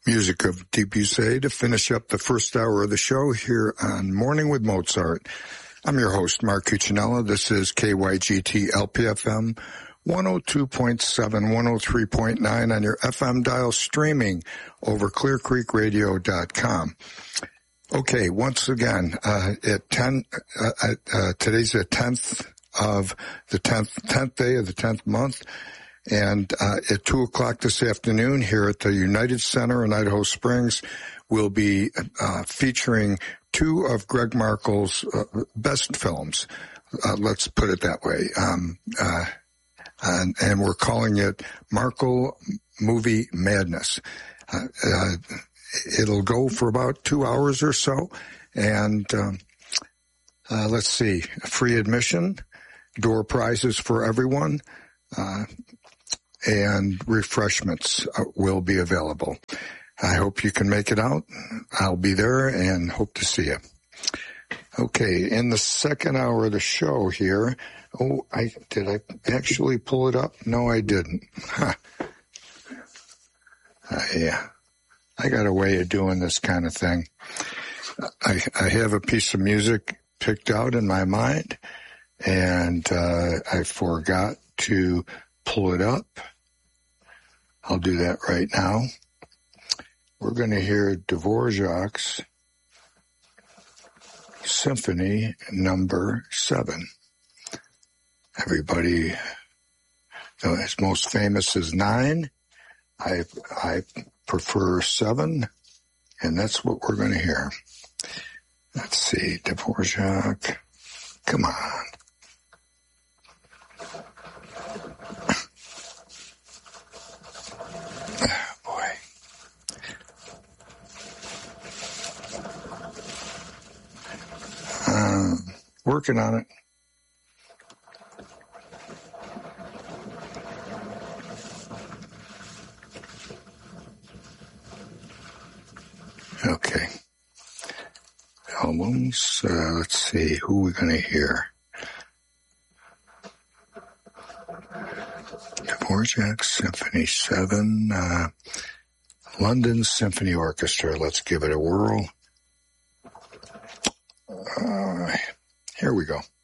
Music of Debussy to finish up the first hour of the show here on Morning with Mozart. I'm your host, Mark Cuccinella. This is KYGT LPFM 102.7, 103.9 on your FM dial, streaming over clearcreekradio.com. Okay, once again, at 10, today's the 10th of the 10th day of the 10th month. And at 2 o'clock this afternoon here at the United Center in Idaho Springs, we'll be featuring two of Greg Markle's best films. Let's put it that way. And we're calling it Markle Movie Madness. It'll go for about 2 hours or so. And let's see, free admission, door prizes for everyone. And refreshments will be available. I hope you can make it out. I'll be there and hope to see you. Okay, in the second hour of the show here, did I actually pull it up? No, I didn't. Yeah, I got a way of doing this kind of thing. I have a piece of music picked out in my mind, and I forgot to pull it up. I'll do that right now. We're going to hear Dvorak's Symphony Number 7. Everybody, his most famous is 9. I prefer 7, and that's what we're going to hear. Let's see, Dvorak. Come on. Working on it. Okay. Albums. Let's see. Who are we going to hear? Dvorak Symphony 7. London Symphony Orchestra. Let's give it a whirl. Here we go.